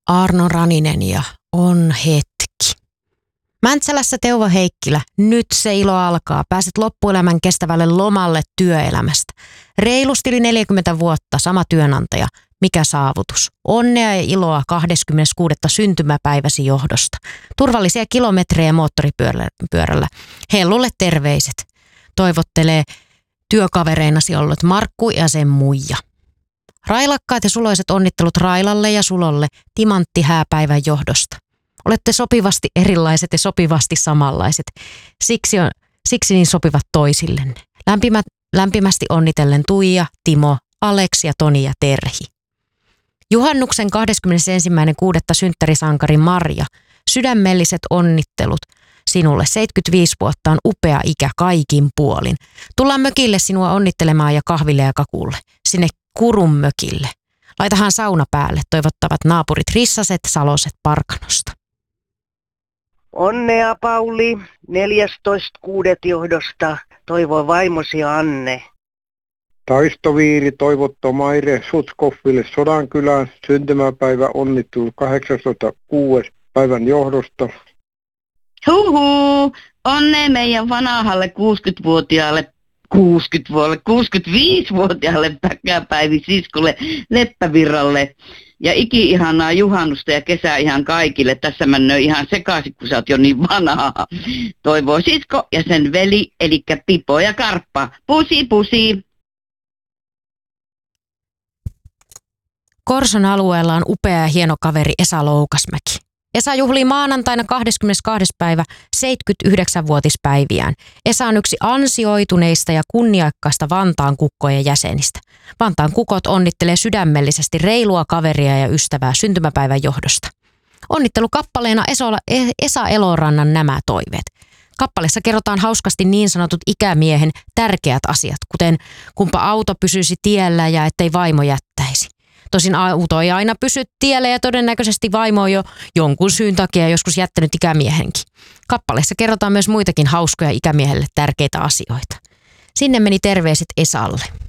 Arno Raninen ja On hetki. Mäntsälässä Teuvo Heikkilä, nyt se ilo alkaa. Pääset loppuelämän kestävälle lomalle työelämästä. Reilusti yli 40 vuotta, sama työnantaja. Mikä saavutus? Onnea ja iloa 26. syntymäpäiväsi johdosta. Turvallisia kilometrejä moottoripyörällä. Hellulle terveiset. Toivottelee työkavereinasi ollut Markku ja sen muija. Railakkaat ja suloiset onnittelut Railalle ja Sulolle timanttihääpäivän johdosta. Olette sopivasti erilaiset ja sopivasti samanlaiset. Siksi niin sopivat toisillenne. Lämpimästi onnitellen Tuija, Timo, Aleksi ja Toni ja Terhi. Juhannuksen 21.6. synttärisankari Marja. Sydämelliset onnittelut sinulle. 75 vuotta on upea ikä kaikin puolin. Tullaan mökille sinua onnittelemaan ja kahville ja kakulle. Sinne Kurun mökille. Laitahan sauna päälle, toivottavat naapurit Rissaset, Saloset, Parkanosta. Onnea Pauli, 14.6. johdosta, toivoo vaimosi Anne. Taistoviiri toivotto Maire Sutskoffille Sodankylään syntymäpäivä onnittuu 18.6. päivän johdosta. Huhu, onnea meidän vanhalle 65-vuotiaalle päkäpäivisiskolle Leppävirralle. Ja iki-ihanaa juhannusta ja kesää ihan kaikille. Tässä männöi ihan sekaisin, kun sä oot jo niin vanhaa. Toivoo sisko ja sen veli, eli Pipo ja Karppa. Pusi, pusi. Korson alueella on upea ja hieno kaveri Esa Loukasmäki. Esa juhlii maanantaina 22. päivä 79-vuotispäiviään. Esa on yksi ansioituneista ja kunniakkaista Vantaan kukkojen jäsenistä. Vantaan kukot onnittelee sydämellisesti reilua kaveria ja ystävää syntymäpäivän johdosta. Onnittelukappaleena Esa Elorannan Nämä toiveet. Kappaleessa kerrotaan hauskasti niin sanotut ikämiehen tärkeät asiat, kuten kumpa auto pysyisi tiellä ja ettei vaimo jättäisi. Tosin auto ei aina pysy tiellä ja todennäköisesti vaimo on jo jonkun syyn takia joskus jättänyt ikämiehenkin. Kappaleessa kerrotaan myös muitakin hauskoja ikämiehelle tärkeitä asioita. Sinne meni terveiset Esalle.